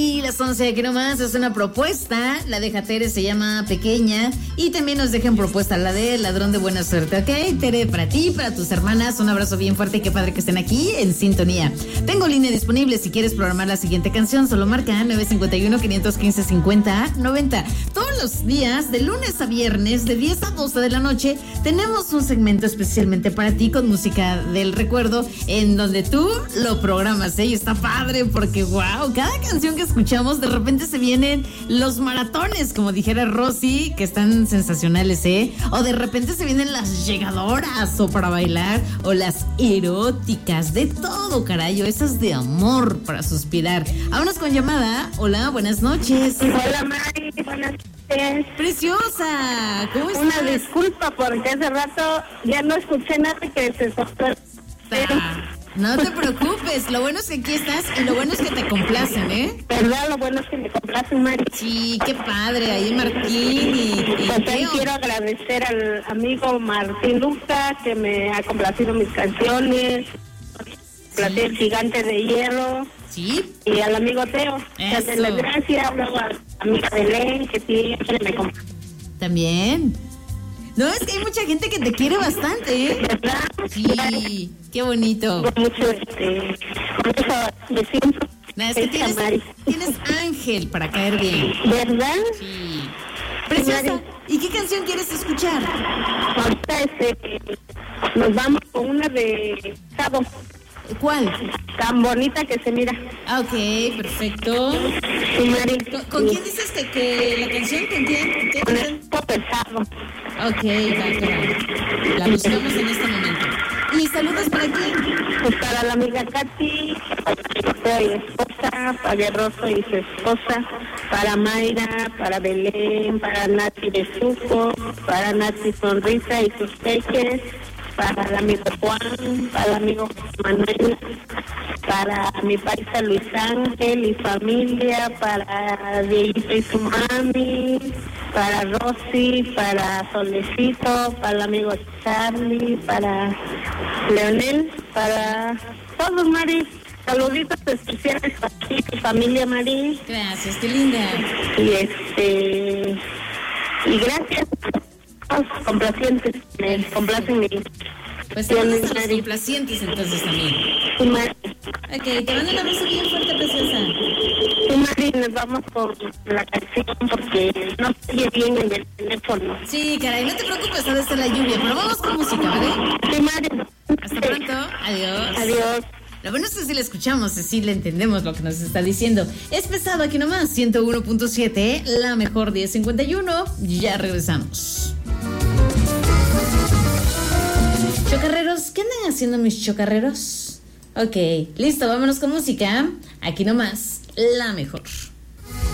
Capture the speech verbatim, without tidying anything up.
Y las once aquí nomás es una propuesta. La deja Tere, se llama Pequeña. Y también nos dejan propuesta la de Ladrón de Buena Suerte. Ok, Tere, para ti, para tus hermanas, un abrazo bien fuerte y qué padre que estén aquí en sintonía. Tengo línea disponible si quieres programar la siguiente canción. Solo marca nueve cinco uno, cinco uno cinco, cincuenta noventa. Todos los días, de lunes a viernes, de diez a doce de la noche, tenemos un segmento especialmente para ti con música del recuerdo, en donde tú lo programas, ¿eh? Y está padre porque, wow, cada canción que escuchamos, de repente se vienen los maratones, como dijera Rosy, que están sensacionales, ¿eh? O de repente se vienen las llegadoras, o para bailar, o las eróticas, de todo, carayo, esas de amor para suspirar. Vámonos con llamada. Hola, buenas noches. Hola, Mari, buenas noches. Preciosa, ¿cómo estás? Una disculpa porque hace rato ya no escuché nada que se soltó. No te preocupes, lo bueno es que aquí estás y lo bueno es que te complacen, ¿eh? ¿Verdad? Lo bueno es que me complacen, Mari. Sí, qué padre, ahí Martín y... y También quiero agradecer al amigo Martín Luca, que me ha complacido mis canciones, sí. El Gigante de Hierro. Sí. Y al amigo Teo. Eso. Que las gracias, luego a la amiga Belén, que siempre me complace. También. No, es que hay mucha gente que te quiere bastante, ¿eh? ¿Verdad? Sí, qué bonito. Mucho, este, mucho de siempre. No, es que tienes, tienes ángel para caer bien. ¿Verdad? Sí. Preciosa, ¿y qué canción quieres escuchar? Ahorita, este, nos vamos con una de Sado. ¿Cuál? Tan bonita que se mira. Ah, ok, perfecto. Sí, Mari. ¿Con, ¿con quién dices que, que la canción? ¿Con quién? ¿Con quién? Con el pesado. Ok, va, va. La buscamos en este momento. ¿Y saludos para quién? Pues para la amiga Katy, para mi esposa, para Guerroso y su esposa, para Mayra, para Belén, para Nati Besuco, para Nati Sonrisa y sus peques, para el amigo Juan, para el amigo Manuel, para mi paisa Luis Ángel y familia, para Dieguito y su mami, para Rosy, para Solecito, para el amigo Charlie, para Leonel, para todos, Mari. Saluditos especiales para ti, tu familia, Mari. Gracias, qué linda. Y este y gracias. Complacientes, me complacen mi... Pues saludos a los complacientes entonces también. Sí, Mari. Ok, te mando un abrazo bien fuerte, preciosa. Sí, Mari, nos vamos con la canción porque no se oye bien en el teléfono. Sí, caray, no te preocupes, ha de ser la lluvia, pero vamos con música, ¿vale? Sí, Mari. Hasta pronto, adiós. Adiós. Lo bueno es que sí le escuchamos, sí le entendemos lo que nos está diciendo. Es pesado aquí nomás, ciento uno punto siete, la mejor diez cincuenta y uno. Ya regresamos. Chocarreros, ¿qué andan haciendo mis chocarreros? Ok, listo, vámonos con música. Aquí nomás, la mejor.